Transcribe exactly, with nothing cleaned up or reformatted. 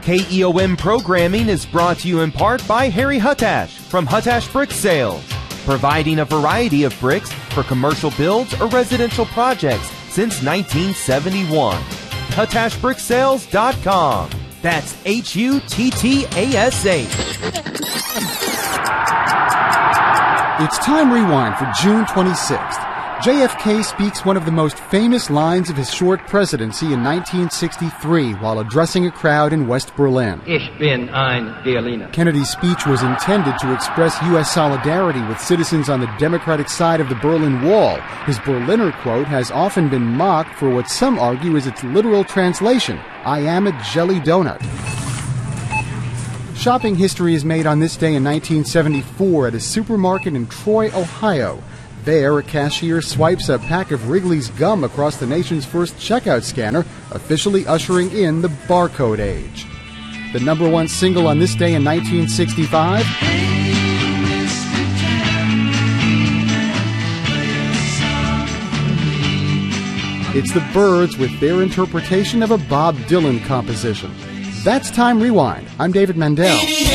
K E O M programming is brought to you in part by Harry Huttash from Huttash Brick Sales, providing a variety of bricks for commercial builds or residential projects since nineteen seventy-one. Huttash Brick Sales dot com. That's H U T T A S H. It's Time Rewind for June twenty-sixth. J F K speaks one of the most famous lines of his short presidency in nineteen sixty-three while addressing a crowd in West Berlin. Ich bin ein Berliner. Kennedy's speech was intended to express U S solidarity with citizens on the Democratic side of the Berlin Wall. His Berliner quote has often been mocked for what some argue is its literal translation, "I am a jelly donut." Shopping history is made on this day in nineteen seventy-four at a supermarket in Troy, Ohio. There, a cashier swipes a pack of Wrigley's gum across the nation's first checkout scanner, officially ushering in the barcode age. The number one single on this day in nineteen sixty-five, it's the Byrds with their interpretation of a Bob Dylan composition. That's Time Rewind. I'm David Mandel.